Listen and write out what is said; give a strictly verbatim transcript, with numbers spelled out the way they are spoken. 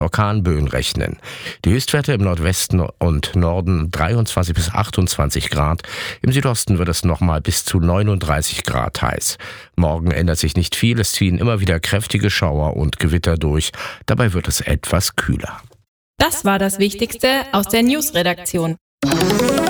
Orkanböen rechnen. Die Höchstwerte im Nordwesten und Norden dreiundzwanzig bis achtundzwanzig Grad. Im Südosten wird es nochmal bis zu neununddreißig Grad heiß. Morgen ändert sich nicht viel. Es ziehen immer wieder kräftige Schauer und Gewitter durch. Dabei wird es etwas kühler. Das war das Wichtigste aus der News-Redaktion.